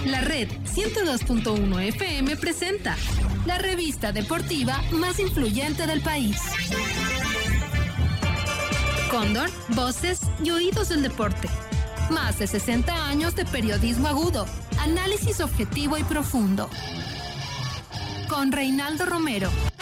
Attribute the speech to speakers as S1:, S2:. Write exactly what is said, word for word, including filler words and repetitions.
S1: La Red ciento dos punto uno F M presenta la revista deportiva más influyente del país. Cóndor, voces y oídos del deporte. Más de sesenta años de periodismo agudo, análisis objetivo y profundo. Con Reinaldo Romero,